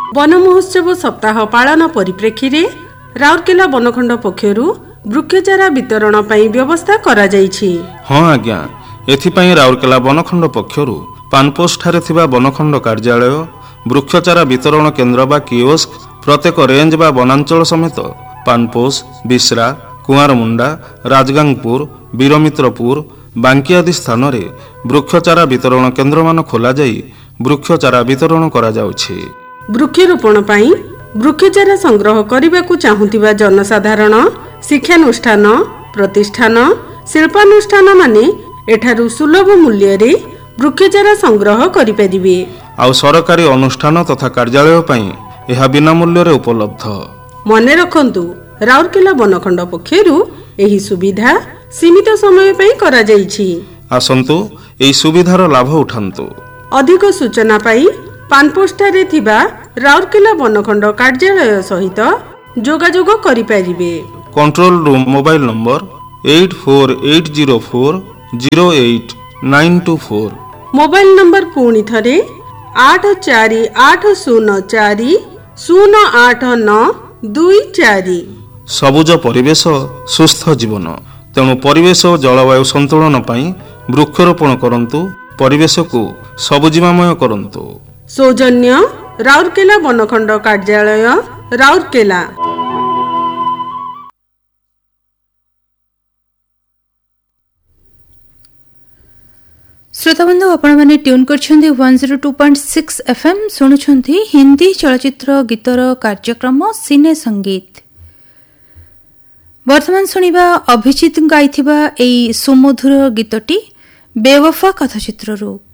One महोत्सव सप्ताह पालन परिप्रेक्षी राउरकेला बनखंड पक्षरु वृक्षचारा वितरण पई व्यवस्था करा जायछि। हाँ आज्ञा, एथिपई राउरकेला बनखंड पक्षरु पानपोस्ट ठारे थिबा बनखंड कार्यालय वृक्षचारा वितरण केन्द्र बा कियोस्क प्रत्येक रेंज बा वनांचल समेत पानपोस्ट, बिश्रा, कुआरमुंडा, राजगांगपुर, वीरमित्रपुर, बांकी आदि स्थान रे वृक्षचारा वितरण केन्द्र मान खोला जाई वृक्षचारा वितरण करा जाउछि। वृक्षरोपण पई वृक्षचारा संग्रह करने चाहूथिबा जनसाधारण, शिक्षानुष्ठान, प्रतिष्ठान, शिल्पानुष्ठान माने एठारु सुलभ मूल्य रे वृक्षचारा संग्रह करि परिबे। आउ सरकारी अनुष्ठान तथा कार्यालय पई एहा बिना मूल्य रे उपलब्ध। मने रखंतु, राउरकेला बनखंड पक्षरु एही सुविधा सीमित समय पई करा जायछि। आसंतु एही सुविधार लाभ उठांतु। अधिक सूचना पाई पानपोस्टारे थिबा राउरकेला बनखंड कार्यालय सहित जोगाजोग करि परिबे। Control room mobile number 8480408924। Mobile number पुणी थरे 8480040924। सबुज परिवेश सुस्थ जीवन, तेणु परिवेश और जलवायु संतुलन पाई वृक्षरोपण करंतु, परिवेश को सबुजिमामय करंतु। सौजन्य राउरकेला बनखंड कार्यालय राउरकेला। श्रोताबंधु, आपण माने ट्यून करछन्ती 102.6 FM सुनुछन्ती हिंदी चलचित्र गीतर कार्यक्रम सिने संगीत। वर्तमान सुनिबा अभिजीत गाइथिबा एई सुमधुर गीतटी बेवफा कथाचित्ररू।